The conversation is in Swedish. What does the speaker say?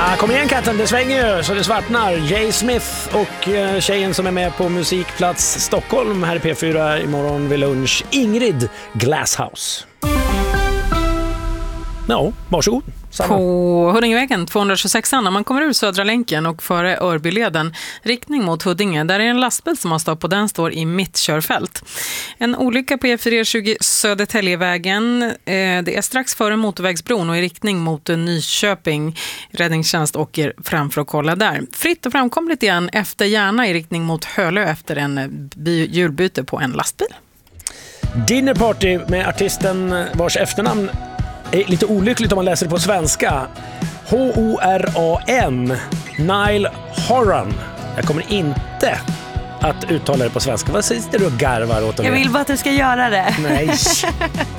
Kom igen katten, det svänger ju så det svartnar. Jay Smith och tjejen som är med på Musikplats Stockholm här i P4 imorgon vid lunch, Ingrid Glasshouse. Ja, varsågod. På Huddingevägen 226 när man kommer ur Södra länken och före Örbyleden riktning mot Huddinge. Där är en lastbil som har stått på, den står i mittkörfält. En olycka på E420 Södertäljevägen. Det är strax före motorvägsbron och i riktning mot Nyköping. Räddningstjänst åker framför och kolla där. Fritt och framkomligt igen efter Järna i riktning mot Hölö efter en hjulbyte på en lastbil. Dinnerparty med artisten vars efternamn är lite olyckligt om man läser det på svenska. Horan. Niall Horan. Jag kommer inte att uttala det på svenska. Vad säger du och garvar åt dem? Jag vill bara att du ska göra det. Nej.